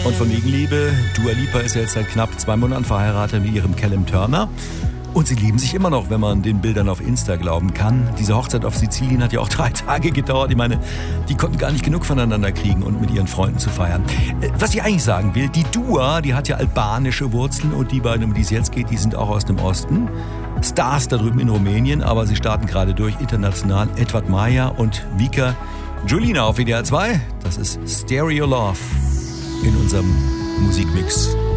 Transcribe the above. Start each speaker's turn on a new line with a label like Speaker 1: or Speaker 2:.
Speaker 1: Und von wegen Liebe, Dua Lipa ist jetzt seit knapp 2 Monaten verheiratet mit ihrem Callum Turner. Und sie lieben sich immer noch, wenn man den Bildern auf Insta glauben kann. Diese Hochzeit auf Sizilien hat ja auch 3 Tage gedauert. Ich meine, die konnten gar nicht genug voneinander kriegen und mit ihren Freunden zu feiern. Was ich eigentlich sagen will, die Dua, die hat ja albanische Wurzeln und die beiden, um die es jetzt geht, die sind auch aus dem Osten. Stars da drüben in Rumänien, aber sie starten gerade durch international. Edward Maya und Vika Julina auf WDR 2. Das ist Stereo Love in unserem Musikmix.